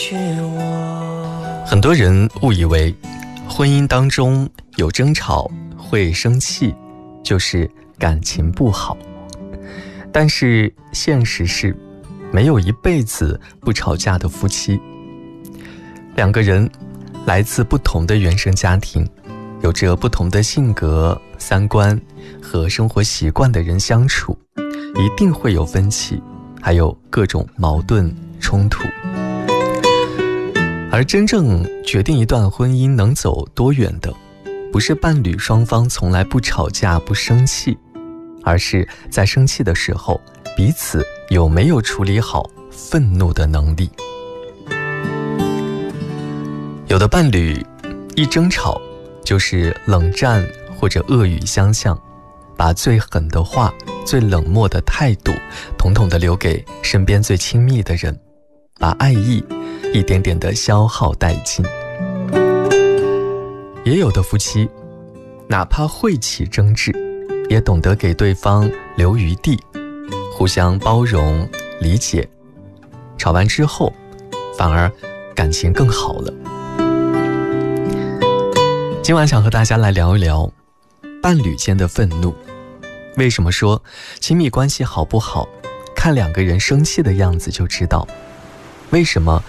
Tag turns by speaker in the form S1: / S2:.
S1: 很多人误以为婚姻当中有争吵会生气就是感情不好，但是现实是没有一辈子不吵架的夫妻。两个人来自不同的原生家庭，有着不同的性格、三观和生活习惯的人相处，一定会有分歧，还有各种矛盾冲突。而真正决定一段婚姻能走多远的，不是伴侣双方从来不吵架不生气，而是在生气的时候彼此有没有处理好愤怒的能力。有的伴侣一争吵就是冷战或者恶语相向，把最狠的话、最冷漠的态度统统地留给身边最亲密的人，把爱意一点点地消耗殆尽。也有的夫妻哪怕会起争执，也懂得给对方留余地，互相包容理解，吵完之后反而感情更好了。今晚想和大家来聊一聊伴侣间的愤怒。为什么说亲密关系好不好，看两个人生气的样子就知道。为什么